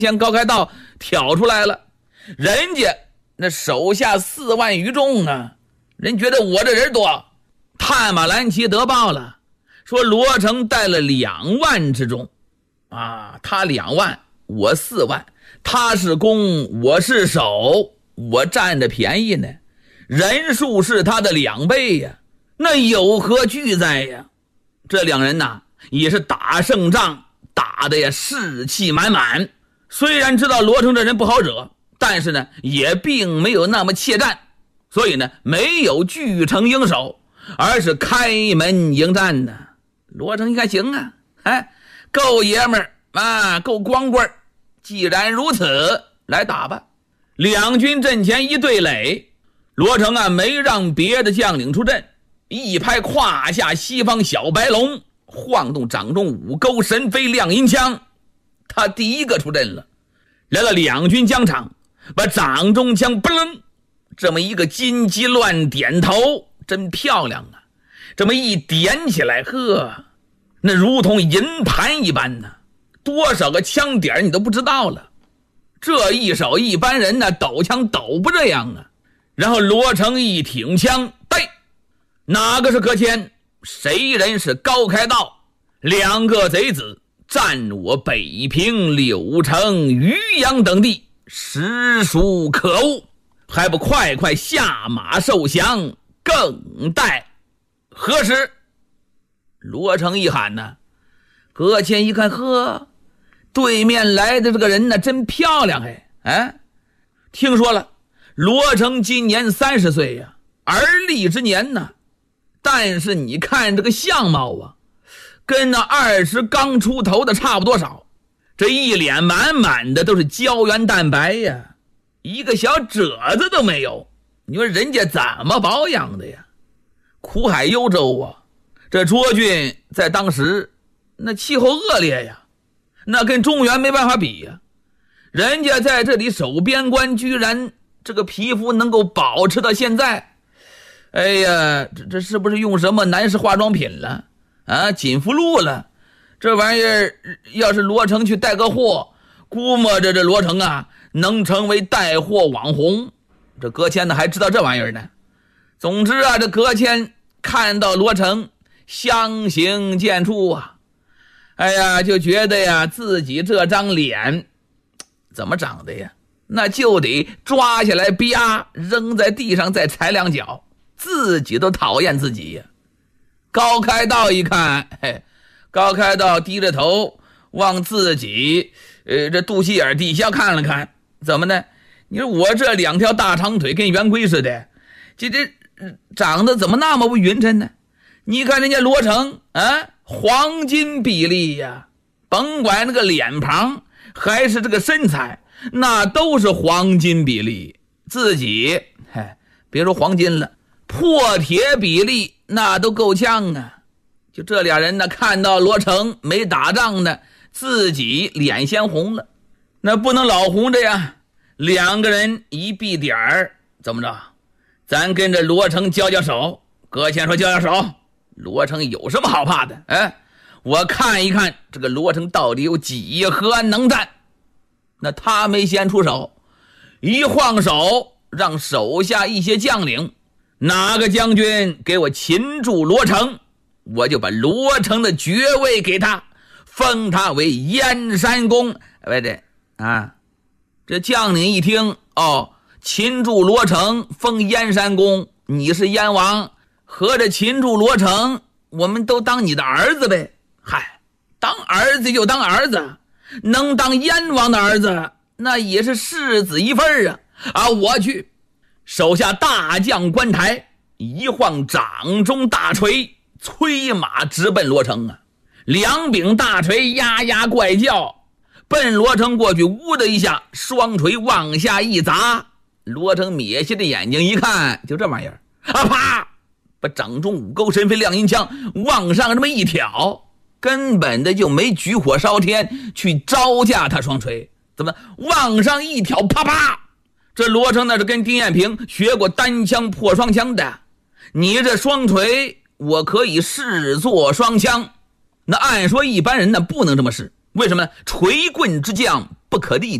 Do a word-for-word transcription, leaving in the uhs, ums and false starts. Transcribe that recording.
将高开道挑出来了，人家那手下四万余众啊，人觉得我这人多。探马兰奇得报了，说罗成带了两万之众啊，他两万，我四万，他是攻，我是守，我占着便宜呢，人数是他的两倍呀，那有何惧哉呀？这两人呐，也是打胜仗，打得呀士气满满。虽然知道罗成这人不好惹，但是呢，也并没有那么怯战，所以呢，没有据城应守，而是开门迎战呢。罗成一看，行啊，哎，够爷们儿啊，够光棍儿。既然如此，来打吧。两军阵前一对垒，罗成啊，没让别的将领出阵，一拍胯下西方小白龙，晃动掌中五钩神飞亮银枪，他第一个出阵了。来了两军疆场，把掌中枪嘣楞，这么一个金鸡乱点头，真漂亮啊！这么一点起来，呵，那如同银盘一般呢，多少个枪点你都不知道了。这一手一般人呢，抖枪抖不这样啊。然后罗成一挺枪，对，哪个是葛谦？谁人是高开道？两个贼子占我北平、柳城、渔阳等地，实属可恶，还不快快下马受降，更待何时？罗成一喊呢，葛谦一看，呵，对面来的这个人呢，真漂亮哎！哎，听说了，罗成今年三十岁呀，而立之年呢，但是你看这个相貌啊，跟那二十刚出头的差不多少，这一脸满满的都是胶原蛋白呀，一个小褶子都没有。你说人家怎么保养的呀？苦海幽州啊，这涿郡在当时那气候恶劣呀，那跟中原没办法比呀。人家在这里守边关，居然这个皮肤能够保持到现在。哎呀，这这是不是用什么男士化妆品了啊？锦肤露了？这玩意儿要是罗成去带个货，估摸着这罗成啊能成为带货网红。这葛谦呢还知道这玩意儿呢。总之啊，这葛谦看到罗成相形见绌啊，哎呀，就觉得呀自己这张脸怎么长的呀，那就得抓下来啪扔在地上再踩两脚，自己都讨厌自己呀。高开道一看，嘿，高开道低着头往自己呃这肚脐眼底下看了看，怎么呢？你说我这两条大长腿跟圆规似的，这这长得怎么那么不匀称呢？你看人家罗成啊，黄金比例呀，甭管那个脸庞还是这个身材，那都是黄金比例。自己嘿，别说黄金了，破铁比例那都够呛啊。就这俩人呢，看到罗成没打仗呢，自己脸先红了，那不能老红着呀。两个人一闭点儿，怎么着？咱跟着罗成交交手。葛谦说交交手，罗成有什么好怕的？哎，我看一看这个罗成到底有几何能战。那他没先出手，一晃手，让手下一些将领，哪个将军给我擒住罗成，我就把罗成的爵位给他，封他为燕山公。喂，这啊，这将领一听，哦，擒住罗成封燕山公，你是燕王，合着擒住罗成，我们都当你的儿子呗。嗨，当儿子就当儿子，能当燕王的儿子，那也是世子一份啊！啊，我去！手下大将关台一晃掌中大锤，催马直奔罗成啊！两柄大锤呀呀怪叫，奔罗成过去，呜的一下，双锤往下一砸。罗成瘪下的眼睛一看，就这玩意儿啊，啪！把掌中五钩神飞亮银枪往上这么一挑，根本的就没举火烧天去招架他双锤，怎么往上一挑，啪啪！这罗成那是跟丁彦平学过单枪破双枪的，你这双锤我可以视作双枪。那按说一般人呢不能这么试，为什么呢？锤棍之将不可立